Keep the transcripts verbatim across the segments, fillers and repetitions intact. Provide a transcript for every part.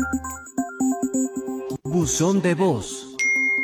Buzón de voz.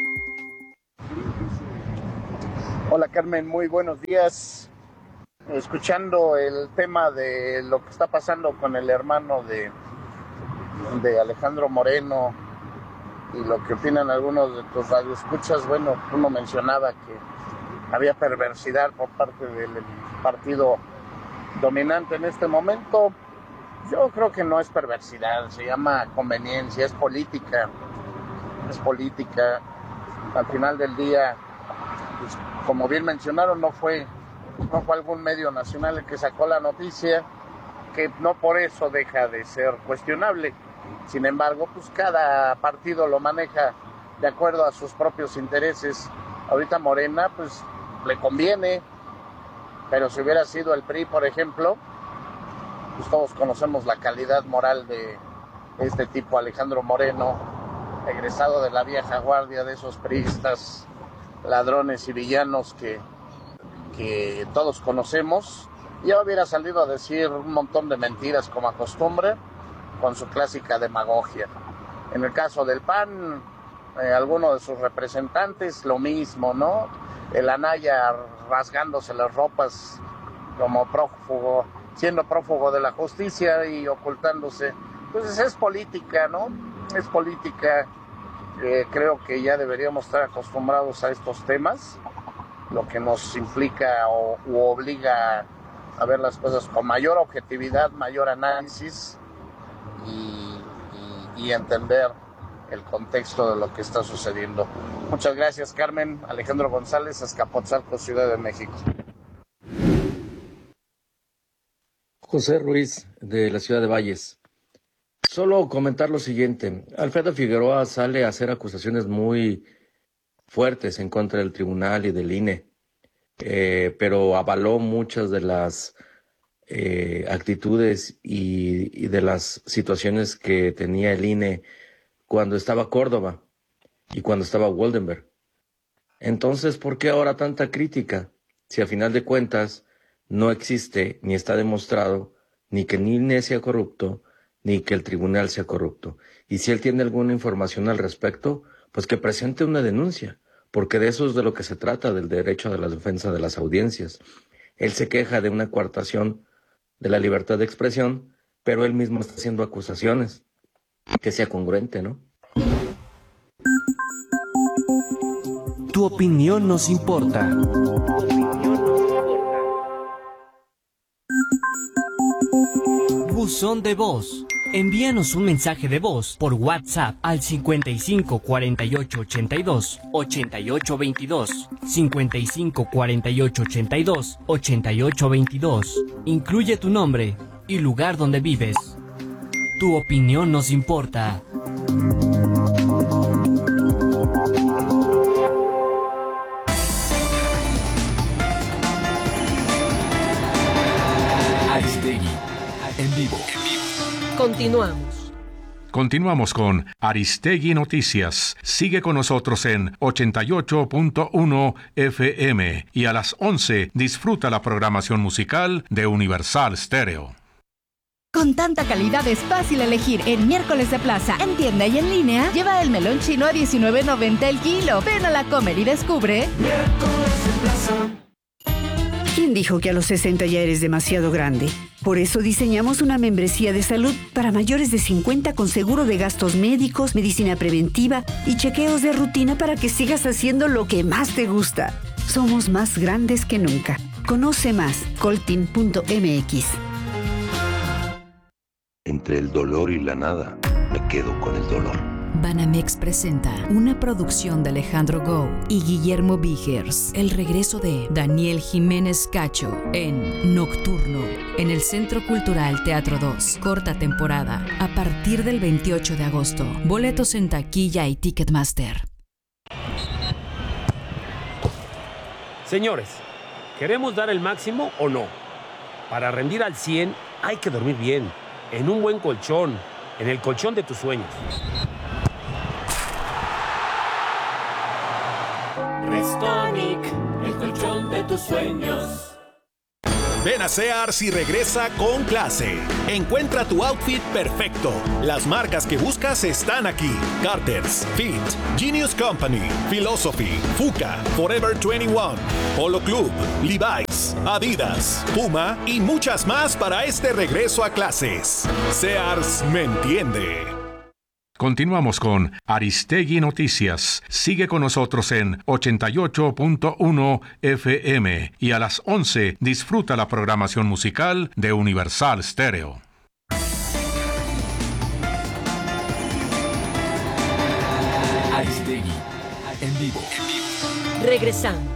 Hola Carmen, muy buenos días. Escuchando el tema de lo que está pasando con el hermano de, de Alejandro Moreno y lo que opinan algunos de tus radioescuchas, bueno, uno mencionaba que había perversidad por parte del partido dominante en este momento. Yo creo que no es perversidad, se llama conveniencia, es política, es política. Al final del día, pues, como bien mencionaron, no fue, no fue algún medio nacional el que sacó la noticia, que no por eso deja de ser cuestionable. Sin embargo, pues cada partido lo maneja de acuerdo a sus propios intereses. Ahorita Morena, pues le conviene, pero si hubiera sido el P R I, por ejemplo, pues todos conocemos la calidad moral de este tipo, Alejandro Moreno, egresado de la vieja guardia, de esos priistas ladrones y villanos que, que todos conocemos. Ya hubiera salido a decir un montón de mentiras como acostumbra, con su clásica demagogia. En el caso del P A N, eh, alguno de sus representantes, lo mismo, ¿no? El Anaya rasgándose las ropas como prófugo, siendo prófugo de la justicia y ocultándose. Entonces es política, ¿no? Es política. Eh, creo que ya deberíamos estar acostumbrados a estos temas, lo que nos implica o u obliga a ver las cosas con mayor objetividad, mayor análisis y, y, y entender el contexto de lo que está sucediendo. Muchas gracias, Carmen. Alejandro González, Azcapotzalco, Ciudad de México. José Ruiz, de la Ciudad de Valles. Solo comentar lo siguiente. Alfredo Figueroa sale a hacer acusaciones muy fuertes en contra del tribunal y del I N E, eh, pero avaló muchas de las eh, actitudes y, y de las situaciones que tenía el I N E cuando estaba Córdoba y cuando estaba Woldenberg. Entonces, ¿por qué ahora tanta crítica? Si a final de cuentas no existe ni está demostrado ni que el I N E sea corrupto, ni que el tribunal sea corrupto. Y si él tiene alguna información al respecto, pues que presente una denuncia, porque de eso es de lo que se trata, del derecho a la defensa de las audiencias. Él se queja de una coartación de la libertad de expresión, pero él mismo está haciendo acusaciones. Que sea congruente, ¿no? Tu opinión nos importa. Buzón de voz. Envíanos un mensaje de voz por WhatsApp al cincuenta y cinco cuarenta y ocho ochenta y dos ochenta y ocho veintidós, cincuenta y cinco cuarenta y ocho ochenta y dos ochenta y ocho veintidós. Incluye tu nombre y lugar donde vives. Tu opinión nos importa. Aristegui, en vivo. Continuamos. Continuamos con Aristegui Noticias. Sigue con nosotros en ochenta y ocho punto uno F M y a las once disfruta la programación musical de Universal Stereo. Con tanta calidad es fácil elegir. En Miércoles de Plaza, en tienda y en línea, lleva el melón chino a diecinueve noventa el kilo. Ven a la Comer y descubre Miércoles de Plaza. ¿Quién dijo que a los sesenta ya eres demasiado grande? Por eso diseñamos una membresía de salud para mayores de cincuenta con seguro de gastos médicos, medicina preventiva y chequeos de rutina para que sigas haciendo lo que más te gusta. Somos más grandes que nunca. Conoce más, coltin punto m x. Entre el dolor y la nada, me quedo con el dolor. Banamex presenta una producción de Alejandro Gou y Guillermo Vigers. El regreso de Daniel Jiménez Cacho en Nocturno, en el Centro Cultural Teatro dos. Corta temporada, a partir del veintiocho de agosto. Boletos en taquilla y Ticketmaster. Señores, ¿queremos dar el máximo o no? Para rendir al cien hay que dormir bien, en un buen colchón, en el colchón de tus sueños. Restonic, el colchón de tus sueños. Ven a Sears y regresa con clase. Encuentra tu outfit perfecto. Las marcas que buscas están aquí. Carter's, Fit, Genius Company, Philosophy, Fuka, Forever veintiuno, Polo Club, Levi's, Adidas, Puma y muchas más para este regreso a clases. Sears me entiende. Continuamos con Aristegui Noticias. Sigue con nosotros en ochenta y ocho punto uno F M y a las once disfruta la programación musical de Universal Stereo. Aristegui en vivo. Regresamos.